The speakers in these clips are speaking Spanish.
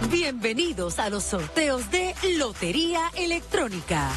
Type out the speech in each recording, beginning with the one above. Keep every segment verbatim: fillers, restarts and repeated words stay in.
Bienvenidos a los sorteos de Lotería Electrónica.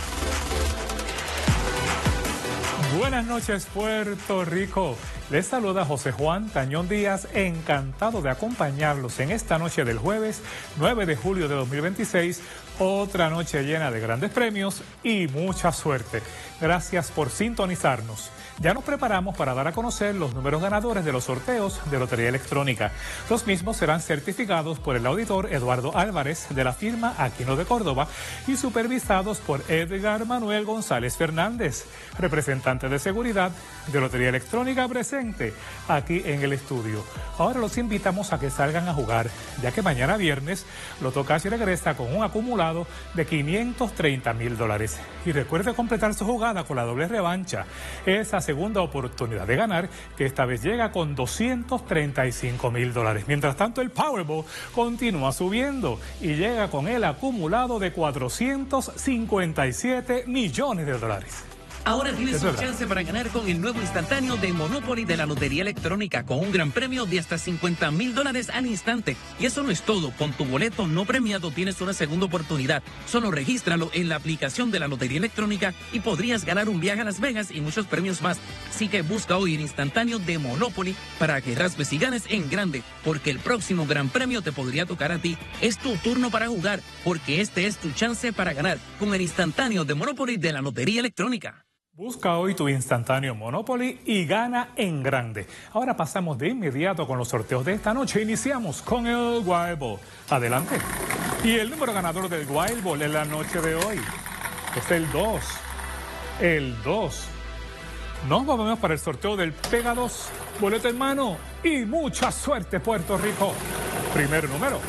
Buenas noches, Puerto Rico. Les saluda José Juan Tañón Díaz, encantado de acompañarlos en esta noche del jueves nueve de julio de dos mil veintiséis, otra noche llena de grandes premios y mucha suerte. Gracias por sintonizarnos. Ya nos preparamos para dar a conocer los números ganadores de los sorteos de Lotería Electrónica. Los mismos serán certificados por el auditor Eduardo Álvarez de la firma Aquino de Córdoba y supervisados por Edgar Manuel González Fernández, representante de seguridad de Lotería Electrónica presente aquí en el estudio. Ahora los invitamos a que salgan a jugar, ya que mañana viernes Lotocasi regresa con un acumulado de quinientos treinta mil dólares. Y recuerde completar su jugada con la doble revancha. Esa segunda oportunidad de ganar, que esta vez llega con doscientos treinta y cinco mil dólares. Mientras tanto, el Powerball continúa subiendo y llega con el acumulado de cuatrocientos cincuenta y siete millones de dólares. Ahora tienes un chance para ganar con el nuevo instantáneo de Monopoly de la Lotería Electrónica, con un gran premio de hasta cincuenta mil dólares al instante. Y eso no es todo. Con tu boleto no premiado tienes una segunda oportunidad. Solo regístralo en la aplicación de la Lotería Electrónica y podrías ganar un viaje a Las Vegas y muchos premios más. Así que busca hoy el instantáneo de Monopoly para que raspes y ganes en grande, porque el próximo gran premio te podría tocar a ti. Es tu turno para jugar, porque este es tu chance para ganar con el instantáneo de Monopoly de la Lotería Electrónica. Busca hoy tu instantáneo Monopoly y gana en grande. Ahora pasamos de inmediato con los sorteos de esta noche. Iniciamos con el Wild Ball. Adelante. Y el número ganador del Wild Ball en la noche de hoy es el dos. El dos. Nos vamos para el sorteo del Pega dos. Boleto en mano y mucha suerte, Puerto Rico. Primer número.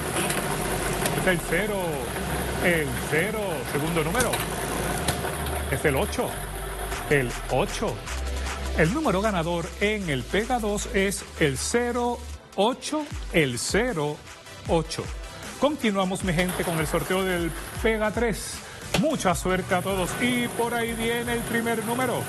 Es el cero. El cero. Segundo número. Es el ocho. El ocho. El número ganador en el Pega dos es el cero ocho, el cero ocho. Continuamos, mi gente, con el sorteo del Pega tres. Mucha suerte a todos. Y por ahí viene el primer número,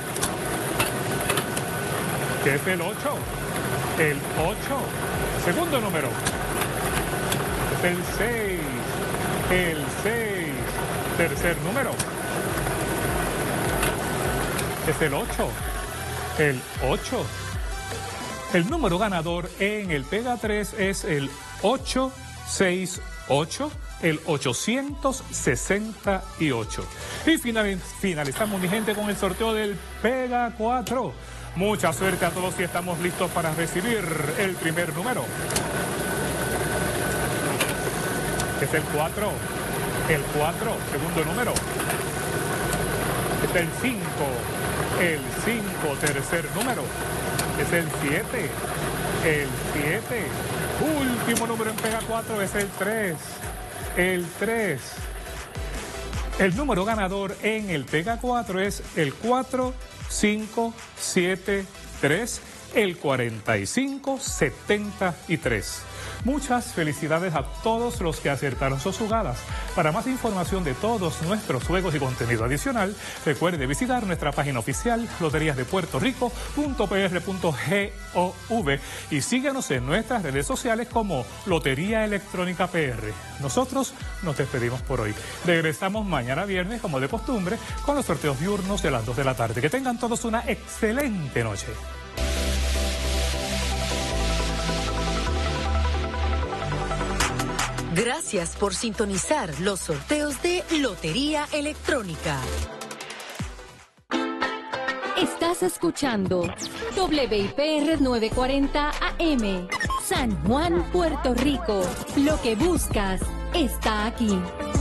que es el ocho. El ocho. Segundo número es el seis. El seis. Tercer número es el ocho. El ocho. El número ganador en el Pega tres es el ocho seis ocho, el ochocientos sesenta y ocho. Y finalizamos, mi gente, con el sorteo del Pega cuatro. Mucha suerte a todos y estamos listos para recibir el primer número. Es el cuatro. El cuatro. Segundo número es el cinco. El cinco, tercer número, es el siete. El siete. Último número en Pega cuatro es el tres. El tres. El número ganador en el Pega cuatro es el cuatro cinco siete tres, el cuarenta y cinco setenta y tres. Muchas felicidades a todos los que acertaron sus jugadas. Para más información de todos nuestros juegos y contenido adicional, recuerde visitar nuestra página oficial loterías de puerto rico punto p r punto gov y síguenos en nuestras redes sociales como Lotería Electrónica P R. Nosotros nos despedimos por hoy. Regresamos mañana viernes, como de costumbre, con los sorteos diurnos de las dos de la tarde. Que tengan todos una excelente noche. Gracias por sintonizar los sorteos de Lotería Electrónica. Estás escuchando W I P R novecientos cuarenta A M, San Juan, Puerto Rico. Lo que buscas está aquí.